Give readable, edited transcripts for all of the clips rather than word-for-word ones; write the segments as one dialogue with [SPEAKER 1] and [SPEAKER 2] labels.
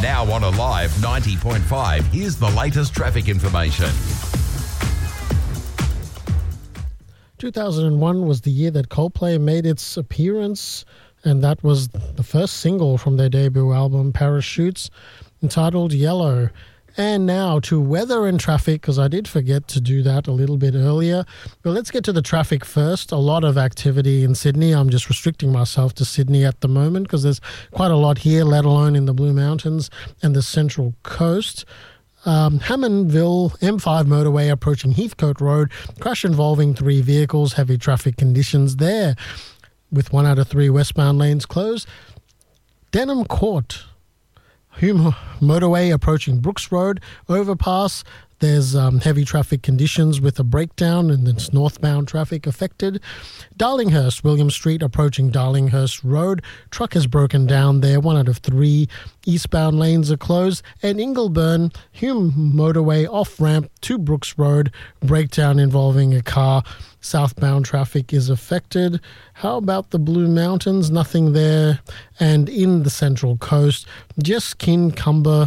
[SPEAKER 1] Now on Alive 90.5, here's the latest traffic information.
[SPEAKER 2] 2001 was the year that Coldplay made its appearance, and that was the first single from their debut album, Parachutes, entitled Yellow. And now to weather and traffic, because I did forget to do that a little bit earlier. But let's get to the traffic first. A lot of activity in Sydney. I'm just restricting myself to Sydney at the moment because there's quite a lot here, let alone in the Blue Mountains and the Central Coast. Hammondville M5 motorway approaching Heathcote Road. Crash involving 3 vehicles. Heavy traffic conditions there with 1 out of 3 westbound lanes closed. Denham Court Hume motorway approaching Brooks Road overpass. There's heavy traffic conditions with a breakdown and it's northbound traffic affected. Darlinghurst, William Street approaching Darlinghurst Road. Truck is broken down there. 1 out of 3 eastbound lanes are closed. And Ingleburn, Hume motorway off-ramp to Brooks Road. Breakdown involving a car. Southbound traffic is affected. How about the Blue Mountains? Nothing there. And in the Central Coast, just Kincumber,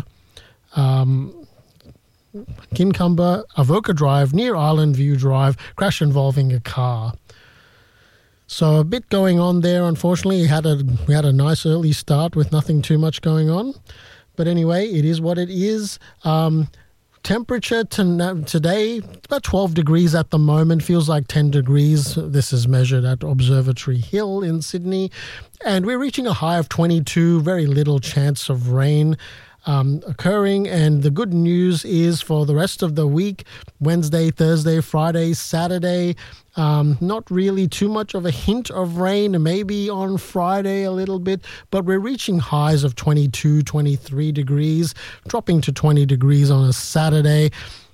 [SPEAKER 2] Avoca Drive, near Island View Drive, crash involving a car. So a bit going on there, unfortunately. We had a nice early start with nothing too much going on. But anyway, it is what it is. Temperature today, about 12 degrees at the moment, feels like 10 degrees. This is measured at Observatory Hill in Sydney. And we're reaching a high of 22, very little chance of rain occurring. And the good news is for the rest of the week, Wednesday, Thursday, Friday, Saturday, not really too much of a hint of rain, maybe on Friday a little bit, but we're reaching highs of 22, 23 degrees, dropping to 20 degrees on a Saturday.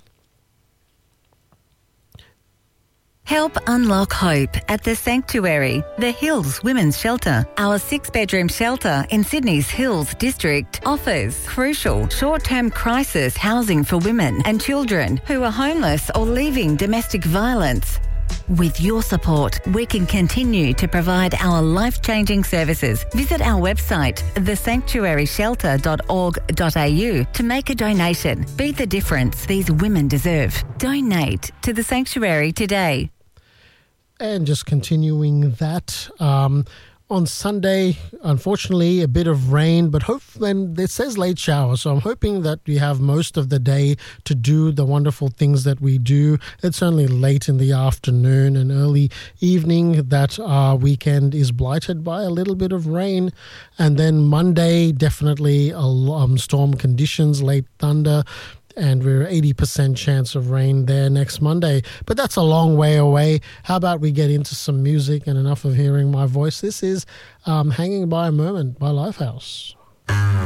[SPEAKER 3] Help unlock hope at The Sanctuary, the Hills Women's Shelter. Our 6-bedroom shelter in Sydney's Hills District offers crucial short-term crisis housing for women and children who are homeless or leaving domestic violence. With your support, we can continue to provide our life-changing services. Visit our website, thesanctuaryshelter.org.au to make a donation. Be the difference these women deserve. Donate to The Sanctuary today.
[SPEAKER 2] And just continuing that, on Sunday, unfortunately, a bit of rain, but and it says late shower, so I'm hoping that we have most of the day to do the wonderful things that we do. It's only late in the afternoon and early evening that our weekend is blighted by a little bit of rain. And then Monday, definitely storm conditions, late thunder, and we're 80% chance of rain there next Monday. But that's a long way away. How about we get into some music and enough of hearing my voice? This is Hanging by a Moment by Lifehouse.